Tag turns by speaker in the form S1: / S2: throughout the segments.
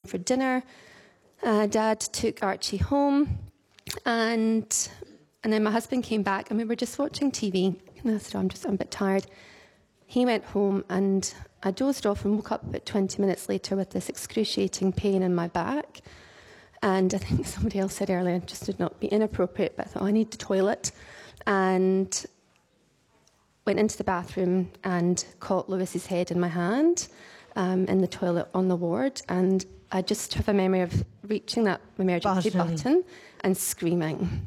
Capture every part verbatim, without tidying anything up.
S1: for dinner. Uh, Dad took Archie home, and and then my husband came back, and we were just watching T V. And I said, oh, I'm just I'm a bit tired. He went home, and I dozed off and woke up about twenty minutes later with this excruciating pain in my back. And I think somebody else said earlier, just did not be inappropriate, but I thought, oh, I need the toilet. And went into the bathroom and caught Lewis's head in my hand um, in the toilet on the ward. And I just have a memory of reaching that emergency button, button and screaming.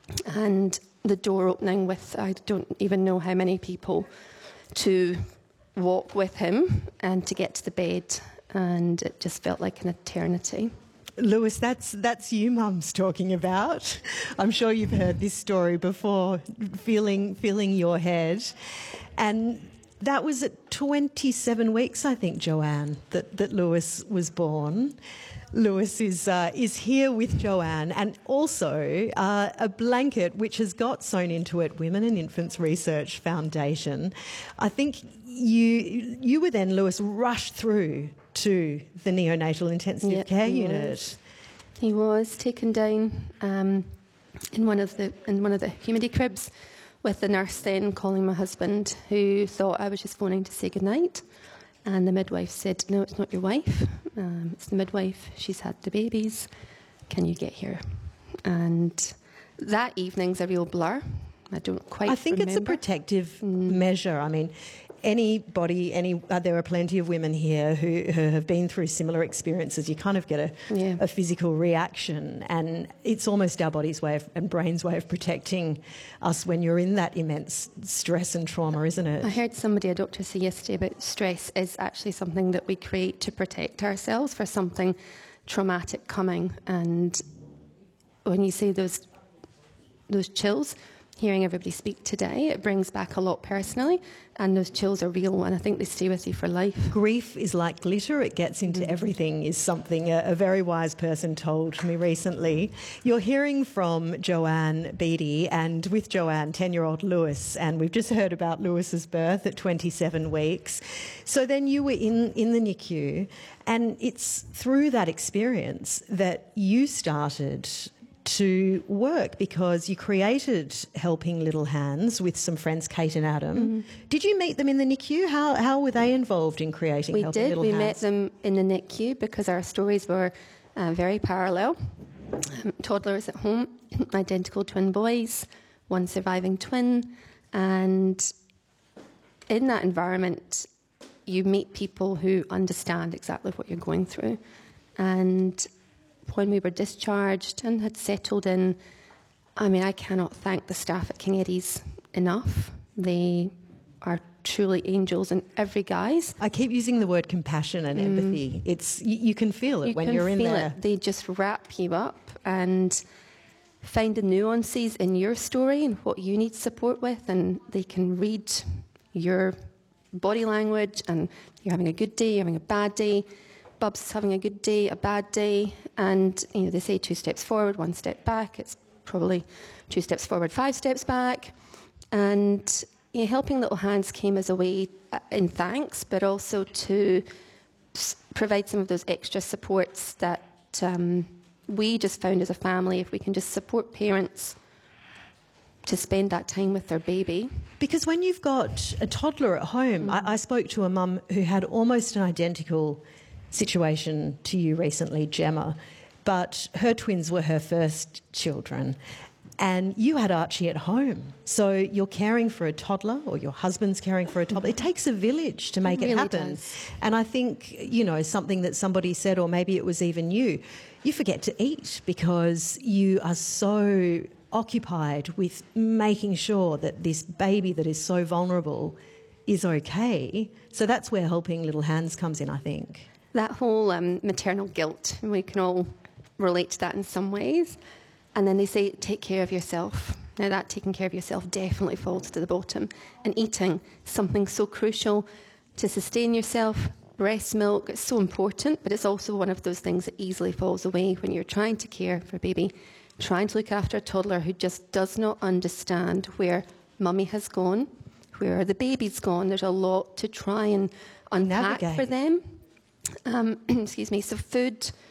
S1: And the door opening with, I don't even know how many people, to walk with him and to get to the bed. And it just felt like an eternity.
S2: Lewis, that's that's you Mum's talking about. I'm sure you've heard this story before, feeling feeling your head. And that was at twenty-seven weeks, I think, Joanne, that, that Lewis was born. Lewis is uh, is here with Joanne, and also uh, a blanket which has got sewn into it Women and Infants Research Foundation. I think you you were then, Lewis, rushed through to the neonatal intensive
S1: yep,
S2: care
S1: he
S2: unit.
S1: Was. He was taken down um, in one of the in one of the humidity cribs, with the nurse then calling my husband, who thought I was just phoning to say goodnight. And the midwife said, no, it's not your wife. Um, it's the midwife. She's had the babies. Can you get here? And that evening's a real blur. I don't quite
S2: I think
S1: remember.
S2: It's a protective mm. measure. I mean, anybody, any, uh, there are plenty of women here who, who have been through similar experiences. You kind of get a,
S1: yeah.
S2: a physical reaction, and it's almost our body's way of, and brain's way of protecting us when you're in that immense stress and trauma, isn't it?
S1: I heard somebody, a doctor, say yesterday about stress is actually something that we create to protect ourselves for something traumatic coming. And when you say those those chills, hearing everybody speak today, it brings back a lot personally, and those chills are real, and I think they stay with you for life.
S2: Grief is like glitter, it gets into mm. everything, is something a, a very wise person told me recently. You're hearing from Joanne Beattie, and with Joanne, ten-year-old Lewis, and we've just heard about Lewis's birth at twenty-seven weeks. So then you were in, in the N I C U, and it's through that experience that you started to work, because you created Helping Little Hands with some friends, Kate and Adam. Mm-hmm. Did you meet them in the N I C U? How how were they involved in creating
S1: we
S2: Helping
S1: did.
S2: Little
S1: we
S2: Hands?
S1: We met them in the N I C U because our stories were uh, very parallel. Um, toddlers at home, identical twin boys, one surviving twin, and in that environment you meet people who understand exactly what you're going through. And when we were discharged and had settled in, I mean, I cannot thank the staff at King Eddie's enough. They are truly angels in every guise.
S2: I keep using the word compassion and mm. empathy. It's you, you can feel it
S1: you
S2: when
S1: can
S2: you're in
S1: feel
S2: there.
S1: It. They just wrap you up and find the nuances in your story and what you need support with, and they can read your body language, and you're having a good day, you're having a bad day. Bubs is having a good day, a bad day, and you know they say two steps forward, one step back. It's probably two steps forward, five steps back. And you know, Helping Little Hands came as a way in thanks, but also to provide some of those extra supports that um, we just found as a family. If we can just support parents to spend that time with their baby.
S2: Because when you've got a toddler at home, mm. I, I spoke to a mum who had almost an identical situation to you recently, Gemma, but her twins were her first children, and you had Archie at home. So you're caring for a toddler, or your husband's caring for a toddler. It takes a village to make
S1: it,
S2: it
S1: really
S2: happen.
S1: Does.
S2: And I think, you know, something that somebody said, or maybe it was even you, you forget to eat because you are so occupied with making sure that this baby that is so vulnerable is okay. So that's where Helping Little Hands comes in, I think.
S1: That whole um, maternal guilt, we can all relate to that in some ways. And then they say, take care of yourself. Now that taking care of yourself definitely falls to the bottom. And eating, something so crucial to sustain yourself. Breast milk is so important, but it's also one of those things that easily falls away when you're trying to care for a baby, trying to look after a toddler who just does not understand where mummy has gone, where the baby's gone. There's a lot to try and unpack
S2: Navigate.
S1: for them. Um, excuse me. So food,